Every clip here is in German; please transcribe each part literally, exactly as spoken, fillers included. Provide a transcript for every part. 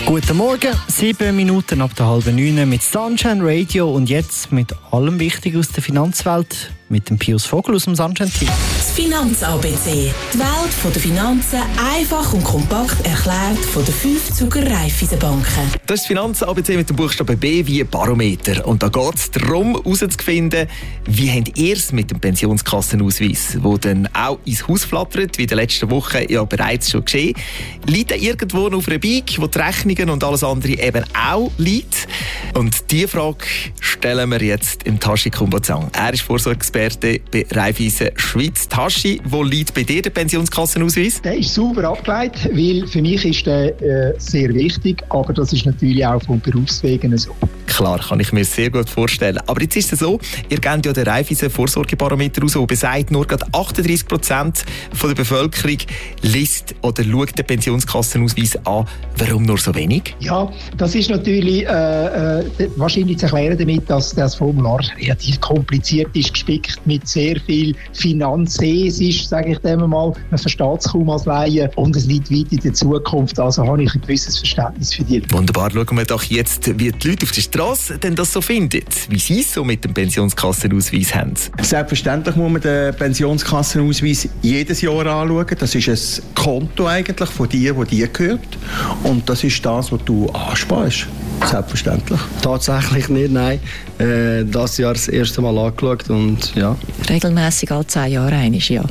Guten Morgen, sieben Minuten ab der halben neun mit Sunshine Radio und jetzt mit allem Wichtigen aus der Finanzwelt mit dem Pius Vogel aus dem Sunshine-Team. Das Finanz-A B C. Die Welt der Finanzen einfach und kompakt erklärt von den fünf Zuger Raiffeisenbanken. Das ist das Finanz-A B C mit dem Buchstaben B wie Barometer. Und da geht es darum, herauszufinden, wie habt ihr es mit dem Pensionskassenausweis, der dann auch ins Haus flattert, wie in der letzten Woche ja bereits schon geschehen. Liegt er irgendwo auf einer Bike, wo die Rechnungen und alles andere eben auch liegt? Und diese Frage stellen wir jetzt im Tashi Kumbazang. Er ist Vorsorgeexperte bei Raiffeisen Schweiz. Tashi, wo liegt bei dir der Pensionskassenausweis? Der ist sauber abgeleitet, weil für mich ist der äh, sehr wichtig, aber das ist natürlich auch von Berufswegen so. Klar, kann ich mir sehr gut vorstellen. Aber jetzt ist es so, ihr kennt ja den Raiffeisen Vorsorgebarometer raus, der besagt, nur gerade achtunddreissig Prozent von der Bevölkerung liest oder schaut den Pensionskassenausweis an. Warum nur so wenig? Ja, das ist natürlich äh, äh, wahrscheinlich zu erklären damit, dass das Formular relativ kompliziert ist, gespickt mit sehr viel Finanzesisch, sage ich dem mal. Man versteht es kaum als Laie und es liegt weit in der Zukunft. Also habe ich ein gewisses Verständnis für die. Wunderbar, schauen wir doch jetzt, wie die Leute auf der Straße denn das so finden, wie sie es so mit dem Pensionskassenausweis haben. Selbstverständlich muss man den Pensionskassenausweis jedes Jahr anschauen. Das ist ein Konto eigentlich von dir, das dir gehört. Und das ist das, was du ansparst. Selbstverständlich. Tatsächlich nicht, nein. Äh, das Jahr das erste Mal angeschaut und ja. Regelmässig alle zehn Jahre einmal, ja.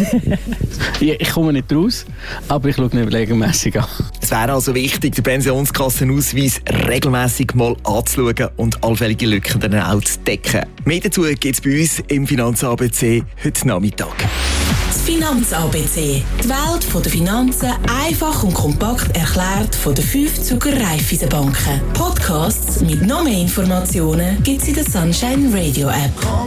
ich, ich komme nicht raus, aber ich schaue nicht regelmässig an. Es wäre also wichtig, den Pensionskassenausweis regelmässig mal anzuschauen und allfällige Lücken dann auch zu decken. Mehr dazu gibt es bei uns im Finanz-A B C heute Nachmittag. Das Finanz-A B C. Die Welt der Finanzen einfach und kompakt erklärt von den fünf Zuger Raiffeisenbanken. Podcasts mit noch mehr Informationen gibt es in der Sunshine Radio App.